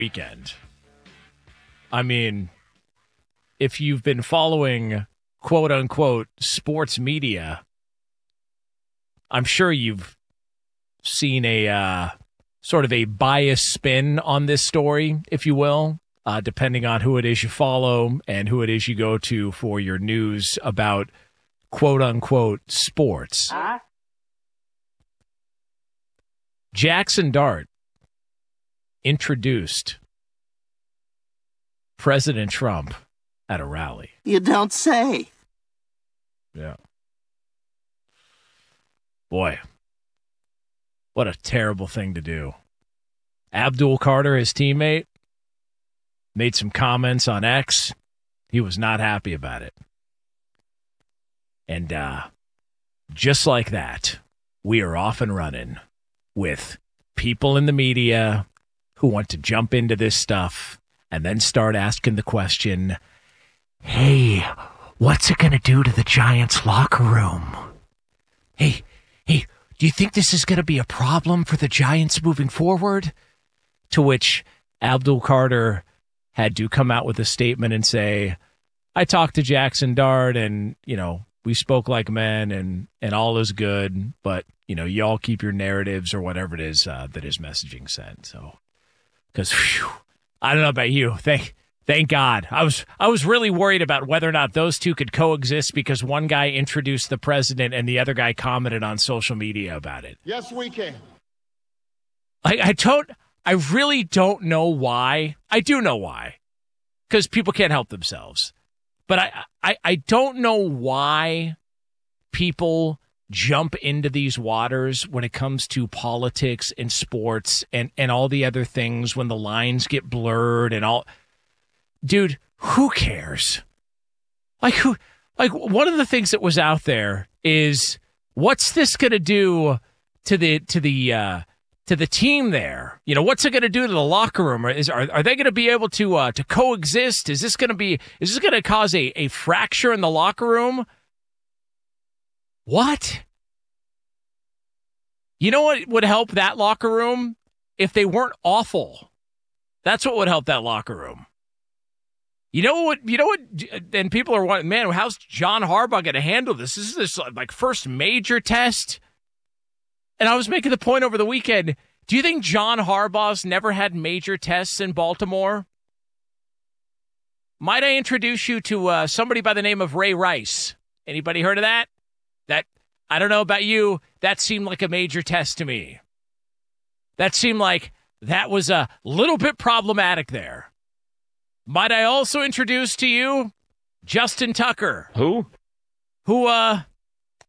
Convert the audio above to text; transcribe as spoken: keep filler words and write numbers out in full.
weekend. I mean, if you've been following quote unquote sports media, I'm sure you've seen a uh, sort of a biased spin on this story, if you will, uh, depending on who it is you follow and who it is you go to for your news about quote unquote sports. Huh? Jackson Dart introduced President Trump at a rally. You don't say. Yeah. Boy, what a terrible thing to do. Abdul Carter, his teammate, made some comments on X. He was not happy about it. And uh, just like that, we are off and running with people in the media who want to jump into this stuff and then start asking the question, hey, what's it going to do to the Giants locker room? Hey, hey, do you think this is going to be a problem for the Giants moving forward? To which Abdul Carter had to come out with a statement and say, I talked to Jackson Dart and, you know, we spoke like men and, and all is good, but, you know, y'all keep your narratives or whatever it is uh, that his messaging said. So, because I don't know about you. Thank thank God. I was I was really worried about whether or not those two could coexist because one guy introduced the president and the other guy commented on social media about it. Yes, we can. I, I don't, I really don't know why. I do know why. Because people can't help themselves. But I, I, I don't know why people jump into these waters when it comes to politics and sports and, and all the other things when the lines get blurred and all. Dude, who cares? Like, who? Like, one of the things that was out there is, what's this going to do to the to the uh, to the team there? You know, what's it going to do to the locker room? Or is are are they going to be able to uh, to coexist? Is this going to be is this going to cause a, a fracture in the locker room? What? You know what would help that locker room? If they weren't awful. That's what would help that locker room. You know what? You know what? And people are wondering, man, how's John Harbaugh going to handle this? This is this like first major test. And I was making the point over the weekend. Do you think John Harbaugh's never had major tests in Baltimore? Might I introduce you to uh, somebody by the name of Ray Rice? Anybody heard of that? That I don't know about you. That seemed like a major test to me. That seemed like that was a little bit problematic there. Might I also introduce to you Justin Tucker? Who? Who, uh,